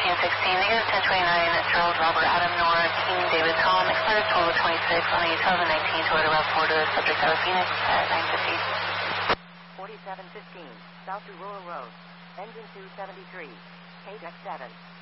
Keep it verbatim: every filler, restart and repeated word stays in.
fifteen sixteen, negative ten twenty-nine, Charles Robert Adam Nora, King David Tom, expired twelve twenty-six on a two thousand nineteen Toyota RAV four to subject out of Phoenix at nine fifty. forty-seven fifteen, South to Rural Road, engine two seventy-three, K X seven.